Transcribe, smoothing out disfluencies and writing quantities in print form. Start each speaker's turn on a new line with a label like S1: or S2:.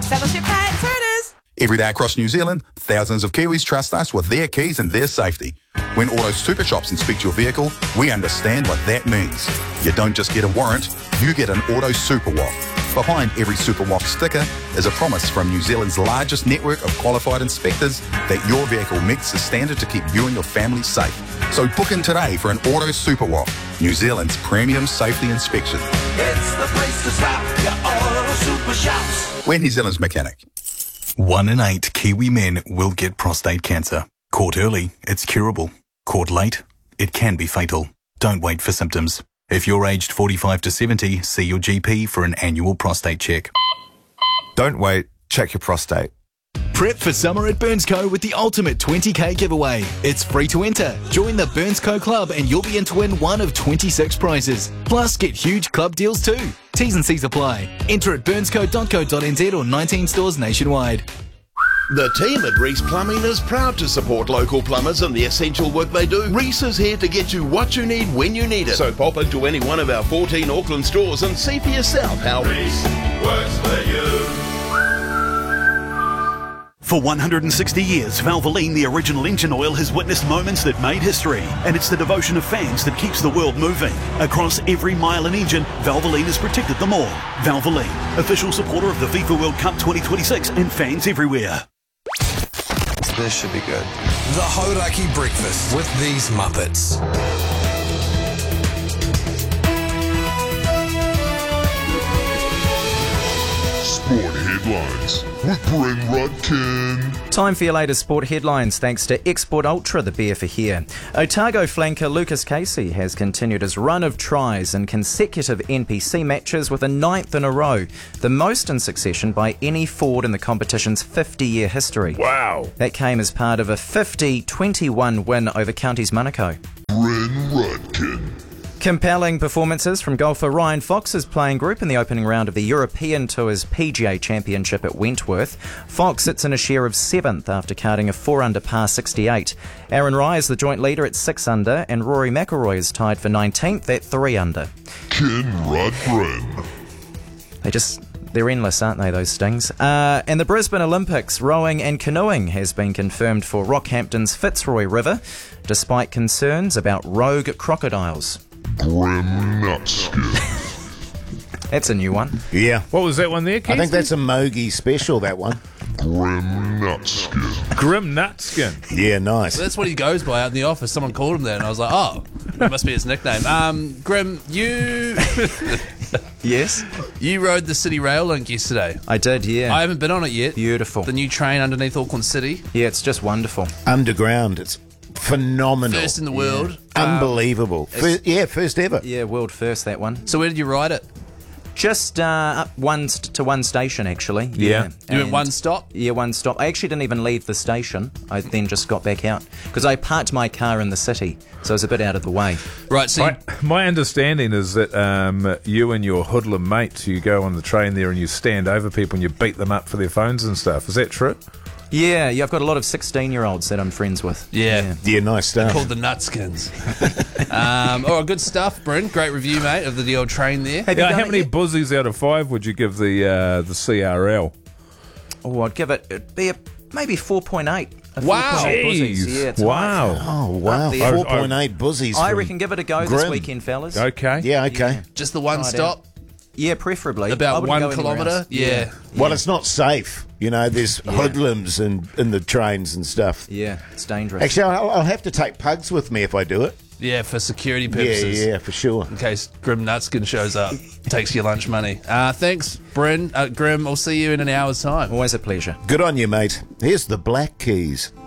S1: Fellowship Pay Turners.
S2: Every day across New Zealand, thousands of Kiwis trust us with their keys and their safety. When Auto Super Shops inspect your vehicle, we understand what that means. You don't just get a warrant, you get an Auto Super WAF. Behind every Super WAF sticker is a promise from New Zealand's largest network of qualified inspectors that your vehicle meets the standard to keep you and your family safe. So book in today for an Auto Super WAF, New Zealand's premium safety inspection.
S3: It's the place to stop, your Auto Super Shops.
S2: We're New Zealand's mechanic.
S4: 1 in 8 Kiwi men will get prostate cancer. Caught early, it's curable. Caught late, it can be fatal. Don't wait for symptoms. If you're aged 45 to 70, see your GP for an annual prostate check.
S5: Don't wait, check your prostate.
S4: Prep for summer at Burnsco with the ultimate 20k giveaway. It's free to enter. Join the Burnsco Club and you'll be in to win one of 26 prizes. Plus, get huge club deals too. T's and C's apply. Enter at burnsco.co.nz or 19 stores nationwide.
S6: The team at Reese Plumbing is proud to support local plumbers and the essential work they do. Reese is here to get you what you need when you need it. So pop into any one of our 14 Auckland stores and see for yourself how
S3: Reese works for you.
S7: For 160 years, Valvoline, the original engine oil, has witnessed moments that made history. And it's the devotion of fans that keeps the world moving. Across every mile and engine, Valvoline has protected them all. Valvoline, official supporter of the FIFA World Cup 2026 and fans everywhere.
S5: This should be good.
S8: The Hauraki Breakfast with these Muppets.
S9: Sport Headlines with Bryn Rudkin.
S10: Time for your latest sport headlines thanks to Export Ultra, the beer for here. Otago flanker Lucas Casey has continued his run of tries in consecutive NPC matches with a 9th in a row, the most in succession by any forward in the competition's 50-year history.
S9: Wow.
S10: That came as part of a 50-21 win over Counties Manukau.
S9: Bryn Rudkin.
S10: Compelling performances from golfer Ryan Fox's playing group in the opening round of the European Tour's PGA Championship at Wentworth. Fox sits in a share of 7th after carding a 4-under par 68. Aaron Rai is the joint leader at 6 under, and Rory McIlroy is tied for 19th at 3 under.
S9: Ken Rudbryn.
S10: They're endless, aren't they, those stings? And the Brisbane Olympics, rowing and canoeing, has been confirmed for Rockhampton's Fitzroy River, despite concerns about rogue crocodiles.
S9: Grim Nutskin.
S10: That's a new one.
S11: Yeah.
S12: What was that one there, Keith?
S11: I think that's a Mogi special, that one.
S9: Grim Nutskin.
S12: Grim Nutskin.
S11: Yeah, nice.
S13: So that's what he goes by out in the office. Someone called him that, and I was like, oh, that must be his nickname. Grim, you...
S10: Yes?
S13: You rode the City Rail Link yesterday.
S10: I did, yeah.
S13: I haven't been on it yet.
S10: Beautiful.
S13: The new train underneath Auckland City.
S10: Yeah, it's just wonderful.
S11: Underground, it's phenomenal.
S13: First in the world.
S11: Unbelievable. First ever.
S10: Yeah, world first, that one.
S13: So where did you ride it?
S10: Just up to one station, actually.
S12: Yeah.
S13: You went one stop?
S10: Yeah, one stop. I actually didn't even leave the station. I then just got back out because I parked my car in the city, so it was a bit out of the way.
S13: Right, so...
S12: My understanding is that you and your hoodlum mates, you go on the train there and you stand over people and you beat them up for their phones and stuff. Is that true?
S10: Yeah, I've got a lot of 16-year-olds that I'm friends with.
S13: Yeah,
S11: nice stuff.
S13: Called the Nutskins. All right, good stuff, Bryn. Great review, mate, of the old train there.
S12: How many buzzies out of 5 would you give the CRL?
S10: Oh, I'd give it be maybe 4.8.
S13: Wow.
S10: Jeez. Yeah, it's
S12: wow.
S10: Right.
S11: Oh, wow. 4.8 buzzies.
S10: I reckon give it a go this weekend, fellas.
S12: Okay.
S11: Yeah, okay. Yeah.
S13: Just the one stop?
S10: Yeah, preferably.
S13: About 1 kilometre? Yeah.
S11: Well, it's not safe. You know, there's hoodlums in the trains and stuff.
S10: Yeah, it's dangerous.
S11: Actually, I'll have to take pugs with me if I do it.
S13: Yeah, for security purposes.
S11: Yeah, for sure.
S13: In case Grim Nutskin shows up, takes your lunch money. Thanks, Bryn. Grim, I'll see you in an hour's time.
S10: Always a pleasure.
S11: Good on you, mate. Here's the Black Keys.